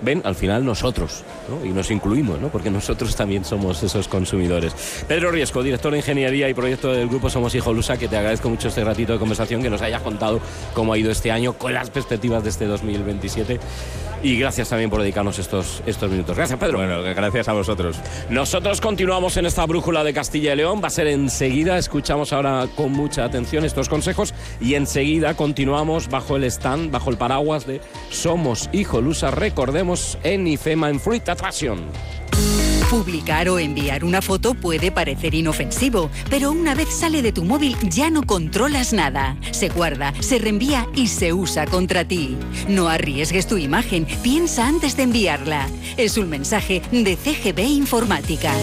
ven, al final nosotros, ¿no? Y nos incluimos, ¿no? Porque nosotros también somos esos consumidores. Pedro Riesco, director de Ingeniería y Proyecto del Grupo Somos Hijolusa, que te agradezco mucho este ratito de conversación, que nos hayas contado cómo ha ido este año con las perspectivas de este 2027. Y gracias también por dedicarnos estos minutos. Gracias, Pedro. Bueno, gracias a vosotros. Nosotros continuamos en esta brújula de Castilla y León. Va a ser enseguida. Escuchamos ahora con mucha atención estos consejos y enseguida continuamos bajo el stand, bajo el paraguas de Somos Hijolusa. Recordemos, en IFEMA, en Fruit Attraction. Publicar o enviar una foto puede parecer inofensivo, pero una vez sale de tu móvil ya no controlas nada. Se guarda, se reenvía y se usa contra ti. No arriesgues tu imagen, piensa antes de enviarla. Es un mensaje de CGB Informática.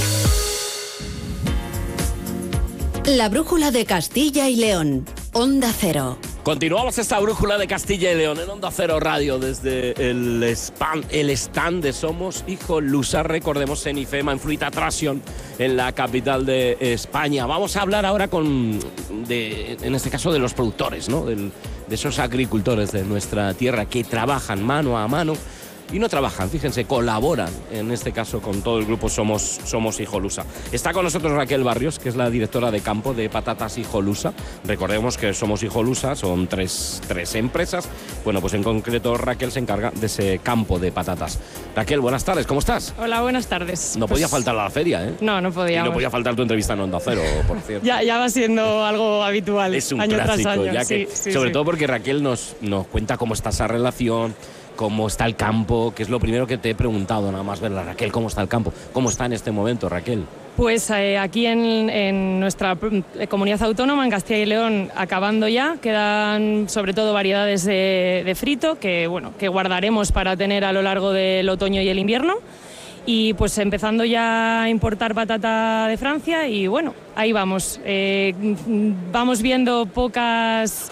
La brújula de Castilla y León. Onda Cero. Continuamos esta brújula de Castilla y León en Onda Cero Radio desde el stand de Somos Hijolusa. Recordemos, en IFEMA, en Fruit Attraction, en la capital de España. Vamos a hablar ahora en este caso, de los productores, ¿no? De esos agricultores de nuestra tierra que trabajan mano a mano. Y no trabajan, fíjense, colaboran, en este caso con todo el grupo Somos Hijolusa. Está con nosotros Raquel Barrios, que es la directora de campo de Patatas Hijolusa. Recordemos que Somos Hijolusa son tres empresas. Bueno, pues en concreto Raquel se encarga de ese campo de patatas. Raquel, buenas tardes, ¿cómo estás? Hola, buenas tardes. No podía faltar a la feria, ¿eh? No podíamos. Y no podía faltar tu entrevista en Onda Cero, por cierto. ya va siendo algo habitual. Es un año clásico, tras año. ya que, sobre todo porque Raquel nos cuenta cómo está esa relación, cómo está el campo, que es lo primero que te he preguntado, nada más verla. Raquel, ¿cómo está el campo? ¿Cómo está en este momento, Raquel? Pues aquí en nuestra comunidad autónoma, en Castilla y León, acabando ya, quedan sobre todo variedades de frito que guardaremos para tener a lo largo del otoño y el invierno. Y pues empezando ya a importar patata de Francia y bueno, ahí vamos. Vamos viendo pocos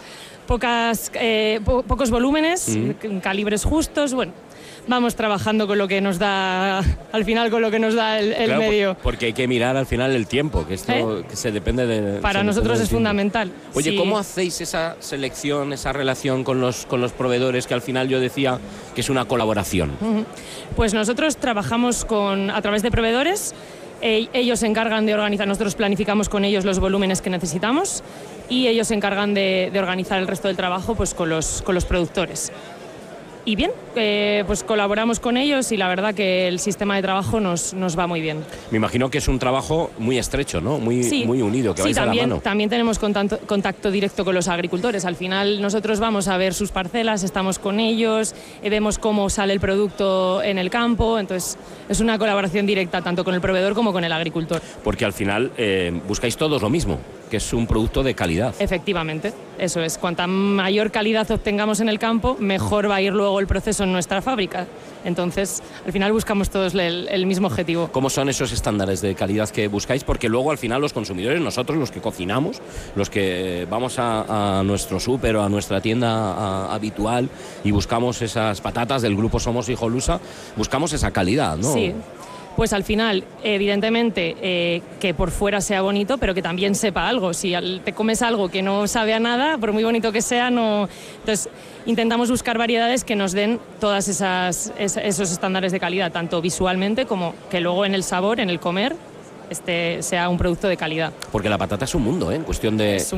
volúmenes, calibres justos, bueno, vamos trabajando con lo que nos da, al final con lo que nos da el claro, medio. Porque hay que mirar al final el tiempo, que esto que se depende de... Para nosotros es fundamental. Oye, sí. ¿Cómo hacéis esa selección, esa relación con los proveedores, que al final yo decía que es una colaboración? Pues nosotros trabajamos a través de proveedores. Ellos se encargan de organizar, nosotros planificamos con ellos los volúmenes que necesitamos y ellos se encargan de organizar el resto del trabajo pues con los productores. Y bien, pues colaboramos con ellos y la verdad que el sistema de trabajo nos va muy bien. Me imagino que es un trabajo muy estrecho, ¿no? Muy unido, que vais a la mano. También tenemos contacto directo con los agricultores. Al final nosotros vamos a ver sus parcelas, estamos con ellos, vemos cómo sale el producto en el campo. Entonces es una colaboración directa tanto con el proveedor como con el agricultor. Porque al final buscáis todos lo mismo, que es un producto de calidad. Efectivamente, eso es. Cuanta mayor calidad obtengamos en el campo, mejor va a ir luego el proceso en nuestra fábrica. Entonces, al final buscamos todos el mismo objetivo. ¿Cómo son esos estándares de calidad que buscáis? Porque luego al final los consumidores, nosotros los que cocinamos, los que vamos a nuestro súper o a nuestra tienda habitual y buscamos esas patatas del grupo Somos Hijolusa, buscamos esa calidad, ¿no? Sí. Pues al final, evidentemente, que por fuera sea bonito, pero que también sepa algo. Si te comes algo que no sabe a nada, por muy bonito que sea, no... Entonces, intentamos buscar variedades que nos den todos esos estándares de calidad, tanto visualmente como que luego en el sabor, en el comer, sea un producto de calidad. Porque la patata es un mundo, ¿eh? En cuestión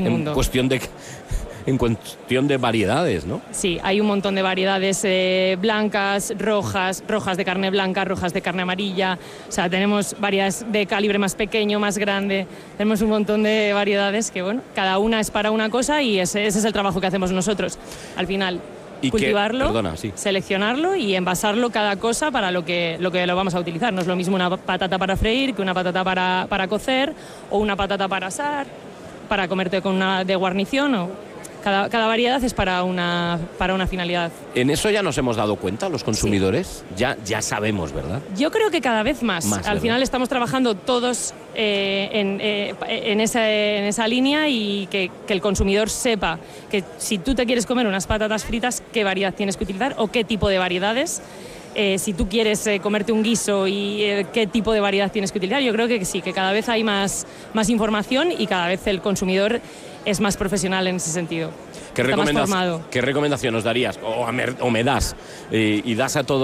de variedades, ¿no? Sí, hay un montón de variedades blancas, rojas de carne blanca, rojas de carne amarilla. O sea, tenemos variedades de calibre más pequeño, más grande. Tenemos un montón de variedades que, bueno, cada una es para una cosa y ese es el trabajo que hacemos nosotros. Al final, cultivarlo, seleccionarlo y envasarlo cada cosa para lo que lo vamos a utilizar. No es lo mismo una patata para freír que una patata para cocer o una patata para asar, para comerte con una de guarnición o... Cada variedad es para una finalidad. En eso ya nos hemos dado cuenta los consumidores, sí. ya sabemos, ¿verdad? Yo creo que cada vez más. Al final estamos trabajando todos en esa línea y que el consumidor sepa que si tú te quieres comer unas patatas fritas, qué variedad tienes que utilizar o qué tipo de variedades. Si tú quieres comerte un guiso y qué tipo de variedad tienes que utilizar. Yo creo que sí, que cada vez hay más información y cada vez el consumidor es más profesional en ese sentido. ¿Qué recomendación nos darías o me das y das a todos